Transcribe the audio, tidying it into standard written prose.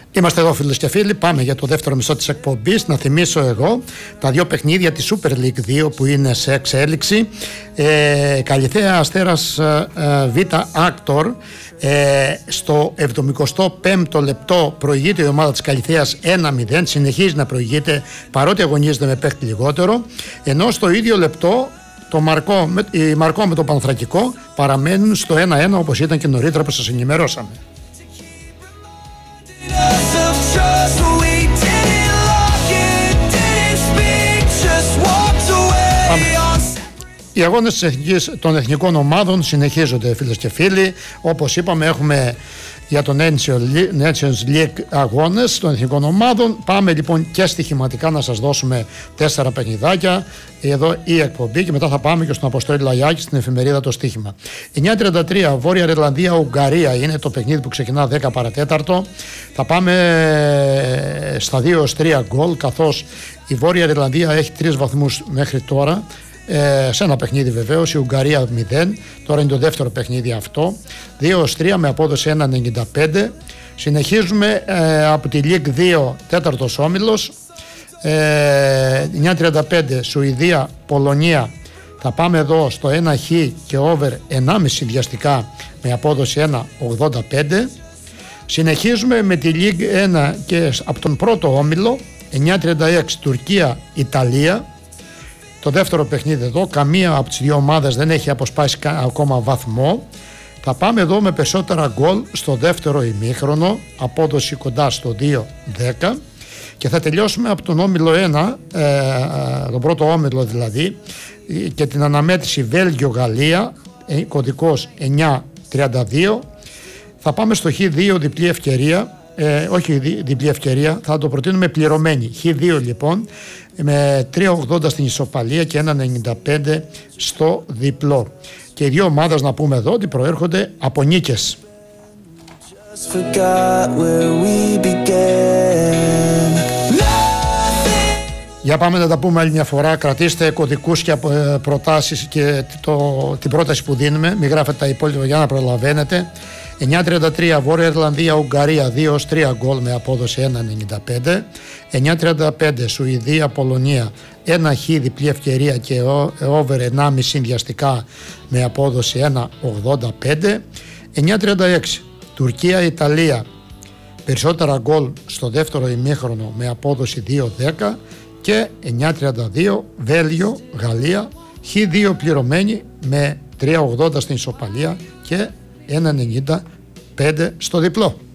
Είμαστε εδώ φίλες και φίλοι, πάμε για το δεύτερο μισό της εκπομπής. Να θυμίσω εγώ τα δύο παιχνίδια της Super League 2 που είναι σε εξέλιξη. Καλυθέα Αστέρας Β Άκτορ, στο 75ο λεπτό προηγείται η ομάδα της Καλυθέας 1-0, συνεχίζει να προηγείται παρότι αγωνίζεται με παίχτη λιγότερο, ενώ στο ίδιο λεπτό η Μαρκό με το Πανθρακικό παραμένουν στο 1-1 όπως ήταν και νωρίτερα που σας ενημερώσαμε. Οι αγώνες των εθνικών ομάδων συνεχίζονται φίλες και φίλοι. Όπως είπαμε, έχουμε για το Nations League αγώνες των εθνικών ομάδων. Πάμε λοιπόν και στοιχηματικά να σας δώσουμε 4 παιχνιδάκια. Εδώ η εκπομπή και μετά θα πάμε και στον Αποστόλη Λαγιάκη στην εφημερίδα το στοίχημα. 9:33 Βόρεια Ιρλανδία Ουγγαρία είναι το παιχνίδι που ξεκινά 10 παρατέταρτο. Θα πάμε στα 2-3 γκολ, καθώς η Βόρεια Ιρλανδία έχει 3 βαθμούς μέχρι τώρα. Σε ένα παιχνίδι βεβαίως, η Ουγγαρία 0, τώρα είναι το δεύτερο παιχνίδι αυτό, 2-3 με απόδοση 1,95. Συνεχίζουμε από τη League 2, τέταρτος όμιλος, 9:35 Σουηδία Πολωνία. Θα πάμε εδώ στο 1 χ και over 1,5 διαστικά με απόδοση 1,85. Συνεχίζουμε με τη League 1 και από τον πρώτο όμιλο, 9:36 Τουρκία Ιταλία. Το δεύτερο παιχνίδι εδώ, καμία από τις δύο ομάδες δεν έχει αποσπάσει ακόμα βαθμό. Θα πάμε εδώ με περισσότερα γκολ στο δεύτερο ημίχρονο, απόδοση κοντά στο 2-10, και θα τελειώσουμε από τον όμιλο 1, τον πρώτο όμιλο δηλαδή, και την αναμέτρηση Βέλγιο-Γαλλία, κωδικός 9:32. Θα πάμε στο Χ2 διπλή ευκαιρία, όχι διπλή ευκαιρία, θα το προτείνουμε πληρωμένη. Χ2 λοιπόν, με 3,80 στην ισοπαλία και 1,95 στο διπλό. Και οι δύο ομάδες, να πούμε εδώ, ότι προέρχονται από νίκες. Για πάμε να τα πούμε άλλη μια φορά. Κρατήστε κωδικούς και προτάσεις και την πρόταση που δίνουμε. Μην γράφετε τα υπόλοιπα για να προλαβαίνετε. 9:33 Βόρεια Ιρλανδία Ουγγαρία 2-3 γκολ με απόδοση 1,95. 9:35 Σουηδία Πολωνία 1 χ διπλή ευκαιρία και over 1,5 συνδυαστικά με απόδοση 1,85. 9:36 Τουρκία Ιταλία, περισσότερα γκολ στο δεύτερο ημίχρονο με απόδοση 2,10. Και 9:32 Βέλγιο Γαλλία, Χ2 πληρωμένη με 3,80 στην ισοπαλία και 1,95 στο διπλό.